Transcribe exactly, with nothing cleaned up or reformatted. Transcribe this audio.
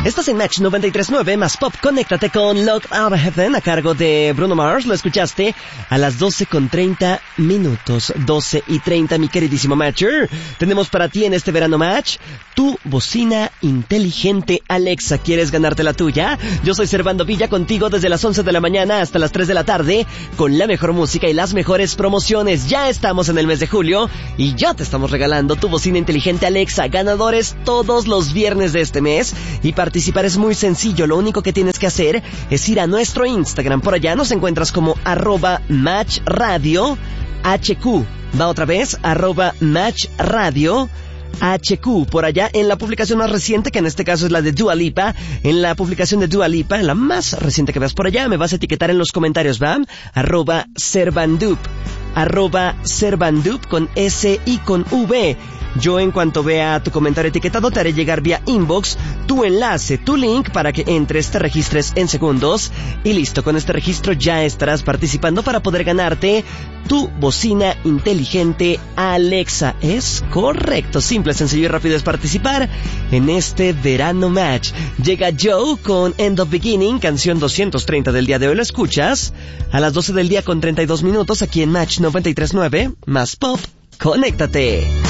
Estás en Match noventa y tres punto nueve más Pop. Conéctate con Locked Out of Heaven a cargo de Bruno Mars. Lo escuchaste a las doce con treinta minutos. doce y treinta, mi queridísimo Matcher. Tenemos para ti en este verano Match tu bocina inteligente Alexa. ¿Quieres ganarte la tuya? Yo soy Servando Villa, contigo desde las once de la mañana hasta las tres de la tarde con la mejor música y las mejores promociones. Ya estamos en el mes de julio y ya te estamos regalando tu bocina inteligente Alexa. Ganadores todos los viernes de este mes. Y participar es muy sencillo. Lo único que tienes que hacer es ir a nuestro Instagram. Por allá nos encuentras como arroba Match Radio H Q. Va otra vez, arroba Match Radio H Q. Por allá en la publicación más reciente, que en este caso es la de Dua Lipa, en la publicación de Dua Lipa, en la más reciente que veas por allá, me vas a etiquetar en los comentarios, ¿va? Arroba Servandup, arroba Servandup con S y con V. Yo en cuanto vea tu comentario etiquetado te haré llegar vía inbox tu enlace, tu link para que entres, te registres en segundos y listo. Con este registro ya estarás participando para poder ganarte tu bocina inteligente Alexa. Es correcto, simple, sencillo y rápido es participar en este verano Match. Llega Joe con End of Beginning, canción doscientos treinta del día de hoy. Lo escuchas a las doce del día con treinta y dos minutos aquí en Match noventa y tres punto nueve más Pop. Conéctate.